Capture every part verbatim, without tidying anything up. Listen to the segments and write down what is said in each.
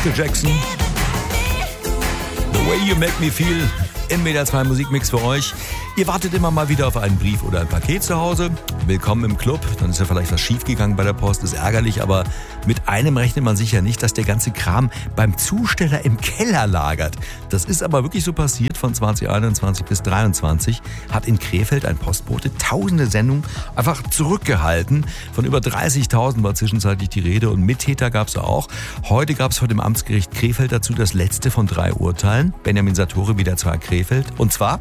Michael Jackson. The Way You Make Me Feel. Im Media zwei Musikmix für euch. Ihr wartet immer mal wieder auf einen Brief oder ein Paket zu Hause. Willkommen im Club. Dann ist ja vielleicht was schiefgegangen bei der Post, ist ärgerlich, aber mit einem rechnet man sicher nicht, dass der ganze Kram beim Zusteller im Keller lagert. Das ist aber wirklich so passiert. Von zwanzig einundzwanzig bis dreiundzwanzig hat in Krefeld ein Postbote tausende Sendungen einfach zurückgehalten. Von über dreißigtausend war zwischenzeitlich die Rede und Mittäter gab es auch. Heute gab es vor dem Amtsgericht Krefeld dazu das letzte von drei Urteilen. Benjamin Satori, Media zwei Krefeld. Und zwar?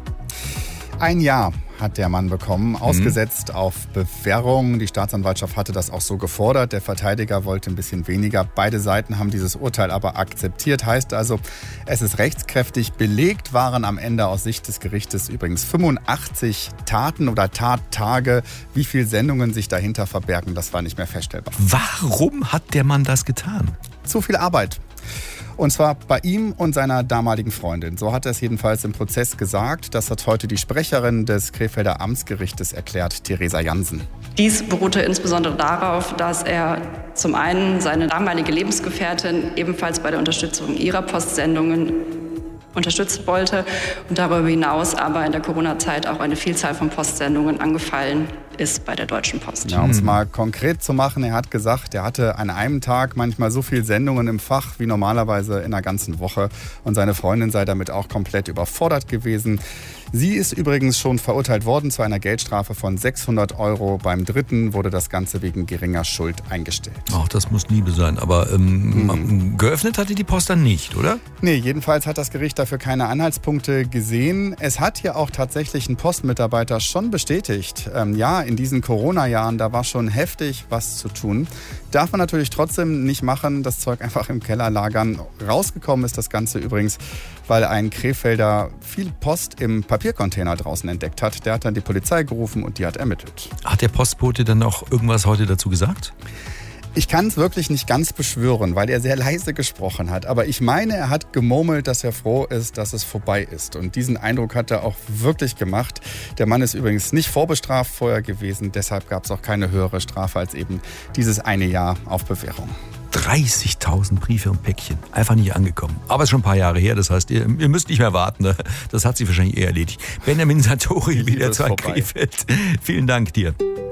Ein Jahr hat der Mann bekommen, ausgesetzt mhm. auf Bewährung. Die Staatsanwaltschaft hatte das auch so gefordert. Der Verteidiger wollte ein bisschen weniger. Beide Seiten haben dieses Urteil aber akzeptiert. Heißt also, es ist rechtskräftig. Belegt waren am Ende aus Sicht des Gerichtes übrigens fünfundachtzig Taten oder Tattage. Wie viele Sendungen sich dahinter verbergen, das war nicht mehr feststellbar. Warum hat der Mann das getan? Zu viel Arbeit. Und zwar bei ihm und seiner damaligen Freundin. So hat er es jedenfalls im Prozess gesagt. Das hat heute die Sprecherin des Krefelder Amtsgerichtes erklärt, Theresa Jansen. Dies beruhte insbesondere darauf, dass er zum einen seine damalige Lebensgefährtin ebenfalls bei der Unterstützung ihrer Postsendungen unterstützen wollte und darüber hinaus aber in der Corona-Zeit auch eine Vielzahl von Postsendungen angefallen ist bei der Deutschen Post. Ja, um es mal konkret zu machen, er hat gesagt, er hatte an einem Tag manchmal so viele Sendungen im Fach wie normalerweise in einer ganzen Woche und seine Freundin sei damit auch komplett überfordert gewesen. Sie ist übrigens schon verurteilt worden zu einer Geldstrafe von sechshundert Euro. Beim dritten wurde das Ganze wegen geringer Schuld eingestellt. Ach, das muss Liebe sein. Aber ähm, mhm. geöffnet hatte die Post dann nicht, oder? Nee, jedenfalls hat das Gericht dafür keine Anhaltspunkte gesehen. Es hat hier auch tatsächlich ein Postmitarbeiter schon bestätigt. Ähm, ja, in diesen Corona-Jahren, da war schon heftig was zu tun. Darf man natürlich trotzdem nicht machen, das Zeug einfach im Keller lagern. Rausgekommen ist das Ganze übrigens, weil ein Krefelder viel Post im Papiercontainer draußen entdeckt hat. Der hat dann die Polizei gerufen und die hat ermittelt. Hat der Postbote dann auch irgendwas heute dazu gesagt? Ich kann es wirklich nicht ganz beschwören, weil er sehr leise gesprochen hat. Aber ich meine, er hat gemurmelt, dass er froh ist, dass es vorbei ist. Und diesen Eindruck hat er auch wirklich gemacht. Der Mann ist übrigens nicht vorbestraft vorher gewesen. Deshalb gab es auch keine höhere Strafe als eben dieses eine Jahr auf Bewährung. dreißigtausend Briefe und Päckchen. Einfach nicht angekommen. Aber es ist schon ein paar Jahre her. Das heißt, ihr, ihr müsst nicht mehr warten. Das hat sich wahrscheinlich eher erledigt. Benjamin Satori, Media zwei Krefeld. Vielen Dank dir.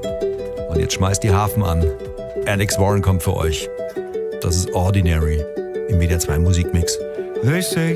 Und jetzt schmeißt die Hafen an. Alex Warren kommt für euch. Das ist Ordinary im Media zwei Musikmix.